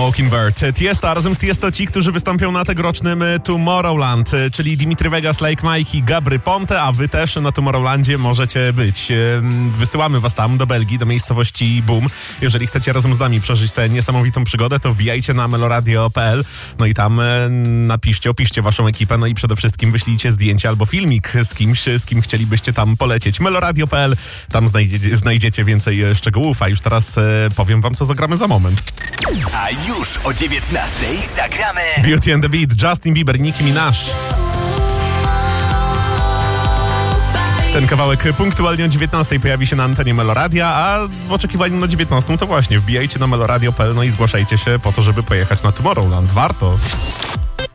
Mockingbird. Tiesto, razem z Tiesto ci, którzy wystąpią na tegorocznym Tomorrowland, czyli Dimitri Vegas, Like Mike i Gabry Ponte, a wy też na Tomorrowlandzie możecie być. Wysyłamy was tam do Belgii, do miejscowości Boom. Jeżeli chcecie razem z nami przeżyć tę niesamowitą przygodę, to wbijajcie na meloradio.pl, no i tam opiszcie waszą ekipę, no i przede wszystkim wyślijcie zdjęcie albo filmik z kim chcielibyście tam polecieć. meloradio.pl, tam znajdziecie więcej szczegółów, a już teraz powiem wam, co zagramy za moment. A już o 19:00 zagramy Beauty and the Beat, Justin Bieber, Nicki Minaj. Ten kawałek punktualnie o 19:00 pojawi się na antenie Meloradia, a w oczekiwaniu na 19:00 to właśnie wbijajcie na meloradio.pl, no i zgłaszajcie się po to, żeby pojechać na Tomorrowland. Warto!